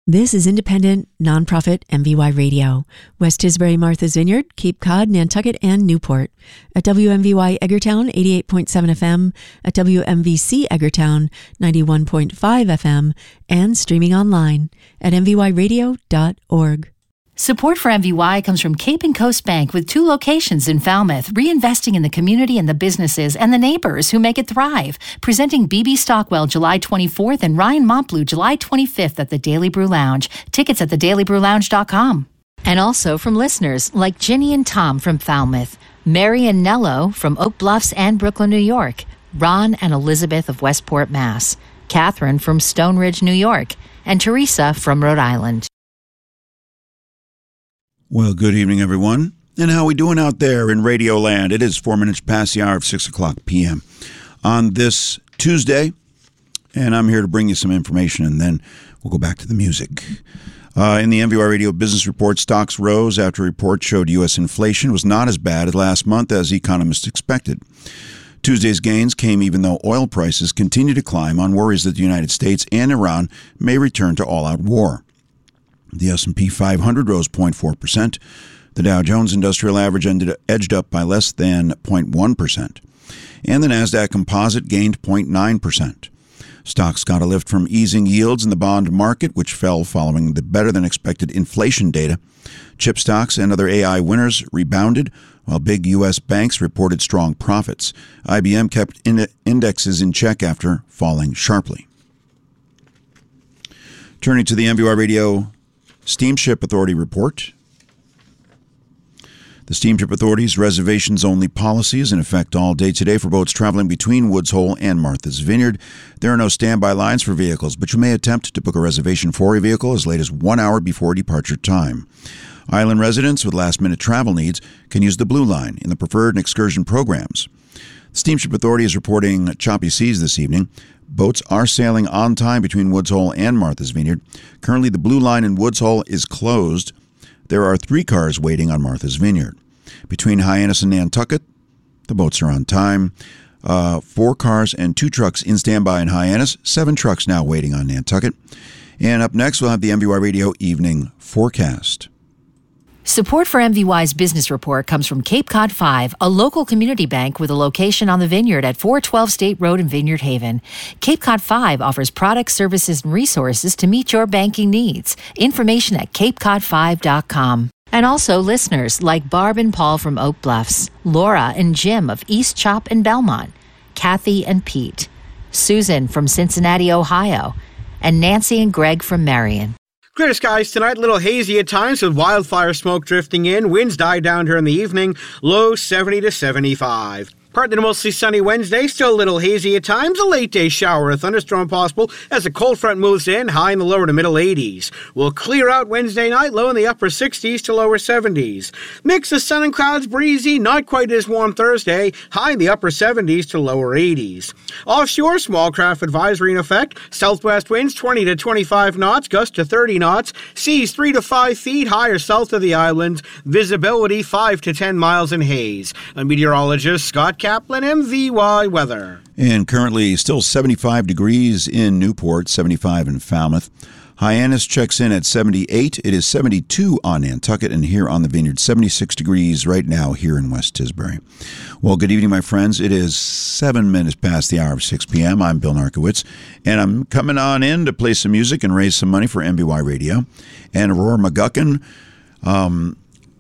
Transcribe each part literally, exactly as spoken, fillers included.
This is independent, nonprofit M V Y Radio. West Tisbury, Martha's Vineyard, Cape Cod, Nantucket, and Newport. At W M V Y Edgartown, eighty-eight point seven F M, at W M V C Edgartown, ninety-one point five F M, and streaming online at m v y radio dot org. Support for M V Y comes from Cape and Coast Bank with two locations in Falmouth, reinvesting in the community and the businesses and the neighbors who make it thrive. Presenting B B Stockwell July twenty-fourth and Ryan Montbleu July twenty-fifth at the Daily Brew Lounge. Tickets at the daily brew lounge dot com. And also from listeners like Ginny and Tom from Falmouth, Mary and Nello from Oak Bluffs and Brooklyn, New York, Ron and Elizabeth of Westport, Mass, Catherine from Stone Ridge, New York, and Teresa from Rhode Island. Well, good evening, everyone. And how are we doing out there in Radio Land? It is four minutes past the hour of six o'clock p.m. on this Tuesday, and I'm here to bring you some information, and then we'll go back to the music. Uh, in the M V Y Radio Business Report, stocks rose after a report showed U S inflation was not as bad as last month as economists expected. Tuesday's gains came even though oil prices continue to climb on worries that the United States and Iran may return to all-out war. The S and P five hundred rose zero point four percent. The Dow Jones Industrial Average ended edged up by less than zero point one percent. And the Nasdaq Composite gained zero point nine percent. Stocks got a lift from easing yields in the bond market, which fell following the better-than-expected inflation data. Chip stocks and other A I winners rebounded, while big U S banks reported strong profits. I B M kept in indexes in check after falling sharply. Turning to the M V Y Radio Steamship Authority report. The Steamship Authority's reservations-only policy is in effect all day today for boats traveling between Woods Hole and Martha's Vineyard. There are no standby lines for vehicles, but you may attempt to book a reservation for a vehicle as late as one hour before departure time. Island residents with last-minute travel needs can use the Blue Line in the preferred and excursion programs. The Steamship Authority is reporting choppy seas this evening. Boats are sailing on time between Woods Hole and Martha's Vineyard. Currently, the Blue Line in Woods Hole is closed. There are three cars waiting on Martha's Vineyard. Between Hyannis and Nantucket, the boats are on time. Uh, four cars and two trucks in standby in Hyannis. Seven trucks now waiting on Nantucket. And up next, we'll have the M V Y Radio Evening Forecast. Support for M V Y's Business Report comes from Cape Cod five, a local community bank with a location on the Vineyard at four twelve State Road in Vineyard Haven. Cape Cod five offers products, services, and resources to meet your banking needs. Information at cape cod five dot com. And also listeners like Barb and Paul from Oak Bluffs, Laura and Jim of East Chop and Belmont, Kathy and Pete, Susan from Cincinnati, Ohio, and Nancy and Greg from Marion. Clear skies tonight, a little hazy at times with wildfire smoke drifting in. Winds die down during the evening, low seventy to seventy-five. Partly to mostly sunny Wednesday, still a little hazy at times. A late day shower, a thunderstorm possible as a cold front moves in, high in the lower to middle eighties. We'll clear out Wednesday night, low in the upper sixties to lower seventies. Mix of sun and clouds, breezy, not quite as warm Thursday, high in the upper seventies to lower eighties. Offshore, small craft advisory in effect. Southwest winds twenty to twenty-five knots, gusts to thirty knots. Seas three to five feet higher south of the island. Visibility five to ten miles in haze. A meteorologist, Scott Kaplan, M V Y Weather. And currently still seventy-five degrees in Newport, seventy-five in Falmouth. Hyannis checks in at seventy-eight. It is seventy-two on Nantucket, and here on the Vineyard, seventy-six degrees right now here in West Tisbury. Well, good evening, my friends. It is seven minutes past the hour of six p.m. I'm Bill Narkowitz, and I'm coming on in to play some music and raise some money for M V Y Radio. And Aurora McGuckin, um,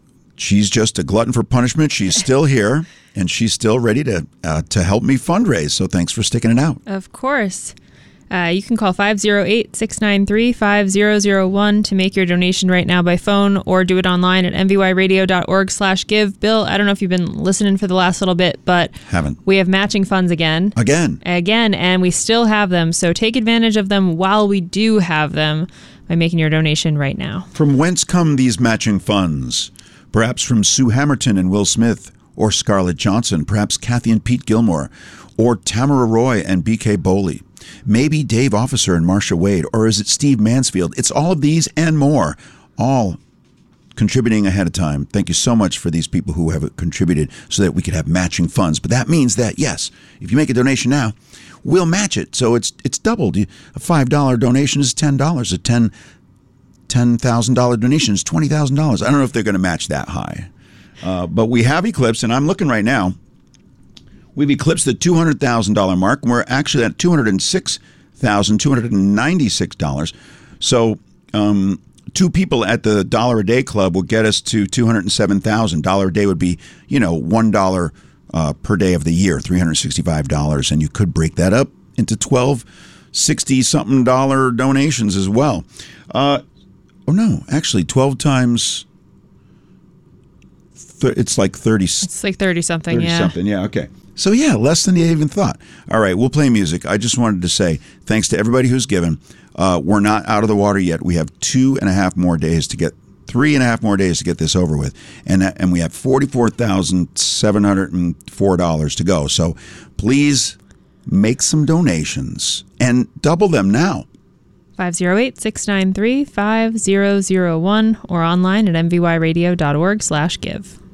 she's just a glutton for punishment. She's still here, and she's still ready to uh, to help me fundraise. So thanks for sticking it out. Of course. Uh, you can call five oh eight, six nine three, five oh oh one to make your donation right now by phone, or do it online at m v y radio dot org slash give. Bill, I don't know if you've been listening for the last little bit, but haven't. We have matching funds again. Again. Again, and we still have them. So take advantage of them while we do have them by making your donation right now. From whence come these matching funds? Perhaps from Sue Hammerton and Will Smith, or Scarlett Johnson, perhaps Kathy and Pete Gilmore, or Tamara Roy and B K Bowley. Maybe Dave Officer and Marcia Wade, or is it Steve Mansfield? It's all of these and more, all contributing ahead of time. Thank you so much for these people who have contributed so that we could have matching funds. But that means that, yes, if you make a donation now, we'll match it. So it's it's doubled. A five dollar donation is ten dollars. A ten ten thousand dollars donations, twenty thousand dollars. I don't know if they're going to match that high. Uh, but we have eclipsed, and I'm looking right now. We've eclipsed the two hundred thousand dollars mark, and we're actually at two hundred six thousand two hundred ninety-six dollars. So um, two people at the Dollar a Day Club will get us to two hundred seven thousand dollars. Dollar a day would be, you know, one dollar uh, per day of the year, three hundred sixty-five dollars. And you could break that up into twelve sixty-something dollar donations as well. Uh, oh, no, actually, twelve times... It's like thirty. It's like thirty something. thirty Yeah. something. Yeah. Okay. So yeah, less than you even thought. All right, we'll play music. I just wanted to say thanks to everybody who's given. Uh, we're not out of the water yet. We have two and a half more days to get three and a half more days to get this over with, and that, and we have forty-four thousand seven hundred and four dollars to go. So please make some donations and double them now. five oh eight, six nine three, five zero zero one or online at m v y radio dot org slash give.